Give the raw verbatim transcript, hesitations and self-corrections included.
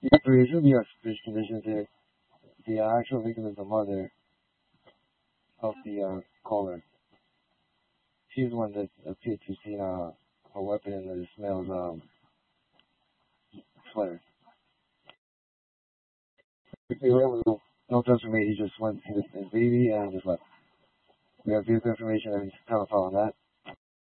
Yeah, for usually we have fish conditions here. The uh, actual victim is the mother of the uh, caller. She's the one that appeared to see uh, a weapon in the Ismail's um, sweater. We were able to, no transformation, he just went to his, his baby and just left. We have vehicle information and he's trying to follow that.